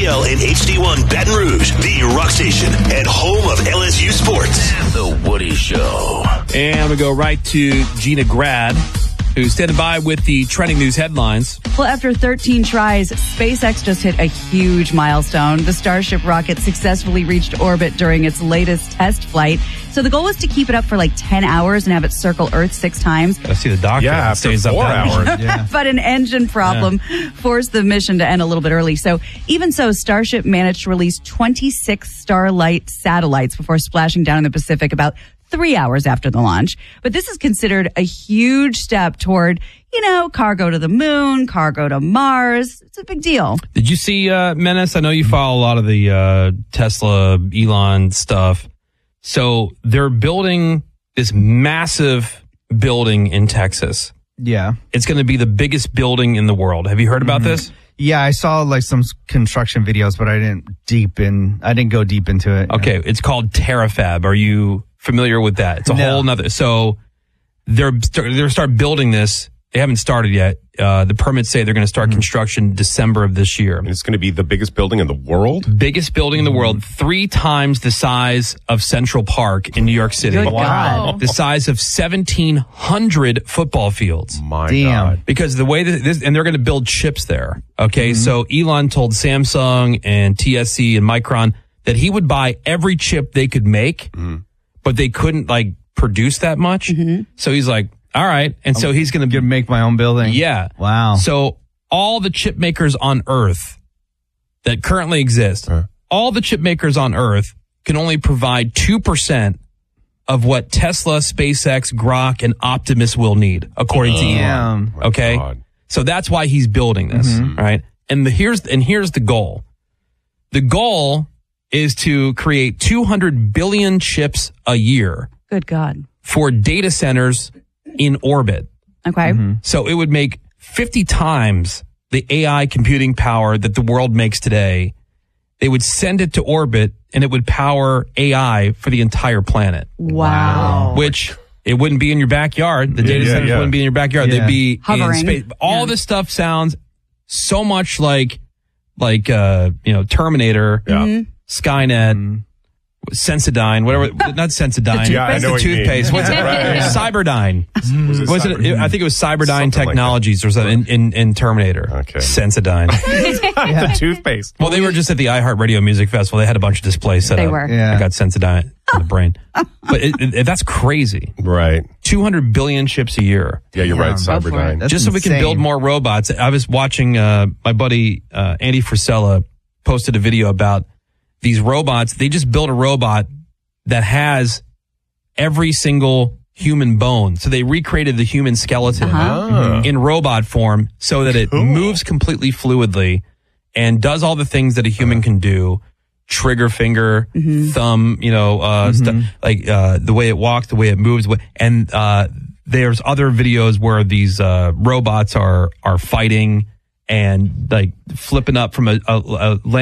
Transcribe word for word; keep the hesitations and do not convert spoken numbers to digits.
K L and H D one Baton Rouge, the rock station and home of L S U sports. The Woody Show. And we go right to Gina Grad, who's standing by with the trending news headlines. Well, after thirteen tries, SpaceX just hit a huge milestone. The Starship rocket successfully reached orbit during its latest test flight. So the goal was to keep it up for like ten hours and have it circle Earth six times. I see the doctor. Yeah, after stays four up hours. Yeah. But an engine problem yeah. forced the mission to end a little bit early. So even so, Starship managed to release twenty-six Starlight satellites before splashing down in the Pacific about three hours after the launch. But this is considered a huge step toward, you know, cargo to the moon, cargo to Mars. It's a big deal. Did you see uh, Menace? I know you follow a lot of the uh, Tesla, Elon stuff. So they're building this massive building in Texas. Yeah. It's going to be the biggest building in the world. Have you heard about mm-hmm. this? Yeah, I saw like some construction videos, but I didn't deep in. I didn't go deep into it. Okay, know. It's called Terrafab. Are you familiar with that? It's a no. whole nother. So they're they're start building this. They haven't started yet. Uh, the permits say they're going to start mm-hmm. construction December of this year. And it's going to be the biggest building in the world? Biggest building in the world. Three times the size of Central Park in New York City. Good wow. God. The size of seventeen hundred football fields. My Damn. God. Because the way that this, and they're going to build chips there. Okay. Mm-hmm. So Elon told Samsung and T S C and Micron that he would buy every chip they could make, mm-hmm. but they couldn't like produce that much. Mm-hmm. So he's like, all right. And so he's going to make my own building. Yeah. Wow. So all the chip makers on Earth that currently exist, huh. all the chip makers on Earth can only provide two percent of what Tesla, SpaceX, Grok, and Optimus will need, according to Elon. My Okay. God. So that's why he's building this, Mm-hmm. right? And the here's and here's the goal. The goal is to create two hundred billion chips a year Good God. for data centers in orbit. Okay. Mm-hmm. So it would make fifty times the A I computing power that the world makes today. They would send it to orbit and it would power A I for the entire planet. Wow. Which it wouldn't be in your backyard. The Yeah, data yeah, centers yeah. wouldn't be in your backyard. Yeah. They'd be Hovering. in space. All Yeah. this stuff sounds so much like, like, uh, you know, Terminator, Yeah. Mm-hmm. Skynet, Mm-hmm. Sensodyne, whatever, not Sensodyne. Yeah, I That's know the what you mean. toothpaste. What's it? Right. Cyberdyne. Was it Was it? Cyber- I think it was Cyberdyne Something like Technologies or something in, in, in Terminator. Okay. Sensodyne. The toothpaste. Well, they were just at the iHeartRadio Music Festival. They had a bunch of displays set They up. were. Yeah. I got Sensodyne in the brain. But it, it, that's crazy. Right. two hundred billion chips a year. Yeah, you're Yeah, right. go for Cyberdyne. That's just so we can insane. build more robots. I was watching uh, my buddy uh, Andy Frisella posted a video about these robots. They just built a robot that has every single human bone. So they recreated the human skeleton Uh-huh. in robot form so that it Cool. moves completely fluidly and does all the things that a human can do. Trigger finger, thumb, you know, uh, stuff like uh, the way it walks, the way it moves. And uh, there's other videos where these uh, robots are are fighting and like flipping up from a, a, a